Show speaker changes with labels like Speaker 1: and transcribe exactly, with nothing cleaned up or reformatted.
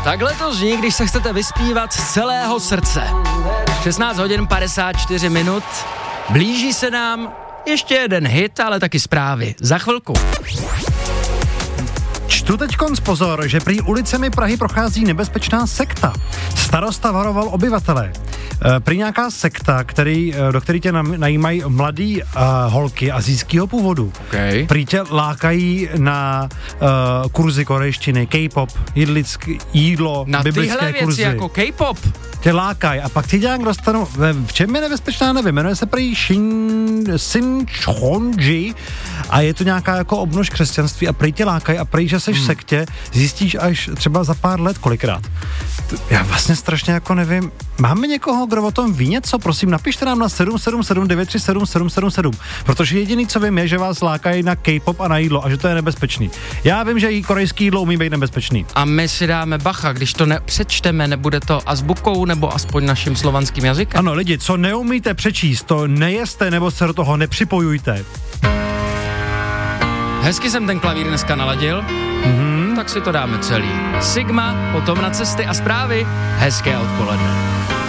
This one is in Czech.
Speaker 1: Takhle to zní, když se chcete vyspívat z celého srdce. šestnáct hodin padesát čtyři minut. Blíží se nám ještě jeden hit, ale taky zprávy. Za chvilku.
Speaker 2: Čtu teďkonc pozor, že prý ulicemi Prahy prochází nebezpečná sekta. Starosta varoval obyvatele. E, prý nějaká sekta, který, do který tě najímají mladý uh, holky asijského původu.
Speaker 1: Okay.
Speaker 2: Prý tě lákají na uh, kurzy korejštiny, K-pop, jídlický, jídlo,
Speaker 1: na
Speaker 2: biblické
Speaker 1: tyhle věci
Speaker 2: kurzy.
Speaker 1: jako K-pop.
Speaker 2: Tě lákají a pak ti nějak dostanou, v čem je nebezpečná, nevím, jmenuje se prý Shin, Sinchonji a je to nějaká jako obnož křesťanství a prý tě lákají a prý, že seš hmm. v sektě, zjistíš až třeba za pár let kolikrát. Já vlastně strašně jako nevím, máme někoho, kdo o tom ví něco, prosím, napište nám na sedm sedm sedm devět tři sedm sedm sedm sedm, protože jediný, co vím, je, že vás lákají na K-pop a na jídlo a že to je nebezpečný. Já vím, že i korejský jídlo umí být nebezpečný.
Speaker 1: A my si dáme bacha, když to nepřečteme, nebude to azbukou nebo aspoň naším slovanským jazykem.
Speaker 2: Ano, lidi, co neumíte přečíst, to nejeste nebo se do toho nepřipojujte.
Speaker 1: Hezky jsem ten klavír dneska naladil, mm-hmm. tak si to dáme celý. Sigma, potom na cesty a zprávy, hezké odpoledne.